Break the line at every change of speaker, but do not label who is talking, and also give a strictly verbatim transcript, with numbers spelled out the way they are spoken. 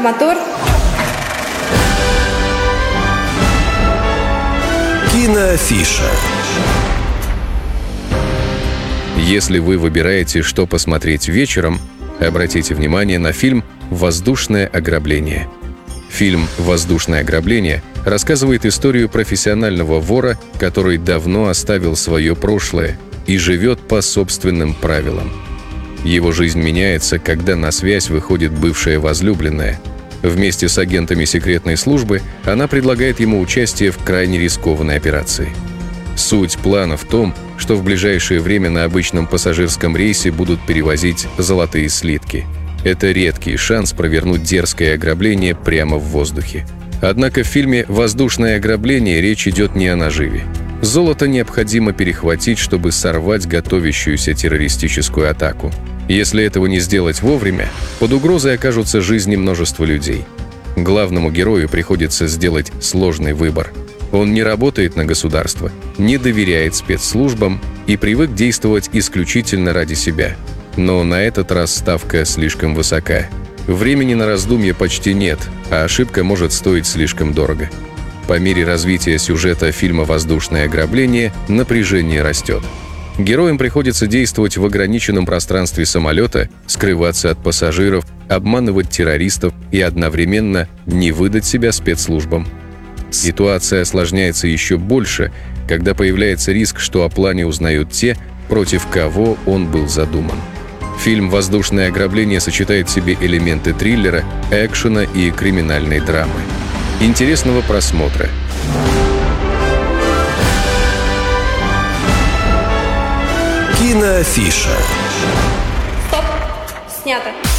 мотор.
Киноафиша.
Если вы выбираете, что посмотреть вечером, обратите внимание на фильм «Воздушное ограбление». Фильм «Воздушное ограбление» рассказывает историю профессионального вора, который давно оставил свое прошлое и живет по собственным правилам. Его жизнь меняется, когда на связь выходит бывшая возлюбленная. Вместе с агентами секретной службы она предлагает ему участие в крайне рискованной операции. Суть плана в том, что в ближайшее время на обычном пассажирском рейсе будут перевозить золотые слитки. Это редкий шанс провернуть дерзкое ограбление прямо в воздухе. Однако в фильме «Воздушное ограбление» речь идет не о наживе. Золото необходимо перехватить, чтобы сорвать готовящуюся террористическую атаку. Если этого не сделать вовремя, под угрозой окажутся жизни множества людей. Главному герою приходится сделать сложный выбор. Он не работает на государство, не доверяет спецслужбам и привык действовать исключительно ради себя. Но на этот раз ставка слишком высока. Времени на раздумье почти нет, а ошибка может стоить слишком дорого. По мере развития сюжета фильма «Воздушное ограбление» напряжение растет. Героям приходится действовать в ограниченном пространстве самолета, скрываться от пассажиров, обманывать террористов и одновременно не выдать себя спецслужбам. Ситуация осложняется еще больше, когда появляется риск, что о плане узнают те, против кого он был задуман. Фильм «Воздушное ограбление» сочетает в себе элементы триллера, экшена и криминальной драмы. Интересного просмотра!
Киноафиша.
Стоп. Снято.